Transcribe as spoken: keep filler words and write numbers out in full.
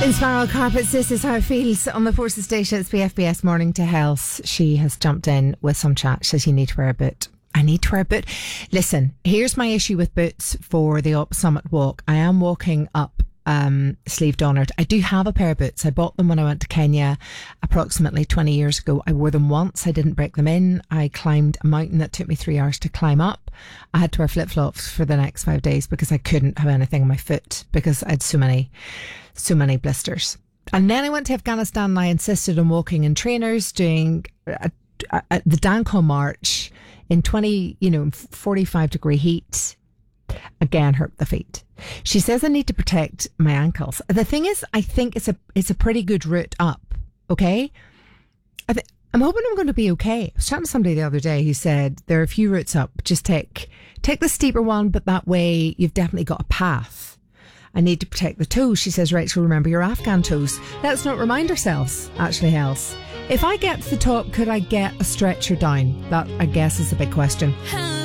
In Spiral Carpets, this is how it feels on the Forces station. It's B F B S Morning to Health. She has jumped in with some chat. She says, you need to wear a boot. I need to wear a boot. Listen, here's my issue with boots for the Up Summit walk. I am walking up um, Sleeve Donard. I do have a pair of boots. I bought them when I went to Kenya approximately twenty years ago. I wore them once. I didn't break them in. I climbed a mountain that took me three hours to climb up. I had to wear flip-flops for the next five days because I couldn't have anything on my foot because I had so many so many blisters. And then I went to Afghanistan and I insisted on walking in trainers, doing a, a, a, the Dankon March in twenty, you know, forty-five degree heat. Again, hurt the feet. She says I need to protect my ankles. The thing is, I think it's a it's a pretty good route up. Okay, I th- I'm hoping I'm going to be okay. I was chatting to somebody the other day who said there are a few routes up. Just take take the steeper one, but that way you've definitely got a path. I need to protect the toes. She says, Rachel, remember your Afghan toes. Let's not remind ourselves, Ashley Hells. If I get to the top, could I get a stretcher down? That, I guess, is a big question.